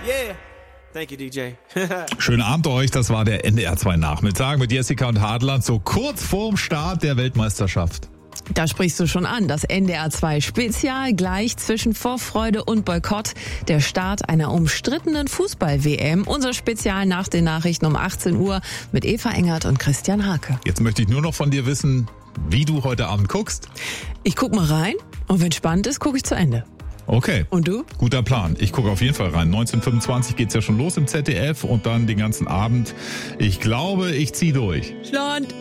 Yeah. Thank you, DJ. Schönen Abend euch, das war der NDR 2 Nachmittag mit Jessica und Hadland, so kurz vorm Start der Weltmeisterschaft. Da sprichst du schon an, das NDR 2 Spezial gleich zwischen Vorfreude und Boykott, der Start einer umstrittenen Fußball-WM. Unser Spezial nach den Nachrichten um 18 Uhr mit Eva Engert und Christian Hake. Jetzt möchte ich nur noch von dir wissen, wie du heute Abend guckst. Ich guck mal rein und wenn spannend ist, gucke ich zu Ende. Okay. Und du? Guter Plan. Ich gucke auf jeden Fall rein. 19:25 geht's ja schon los im ZDF und dann den ganzen Abend. Ich glaube, ich zieh durch. Schland!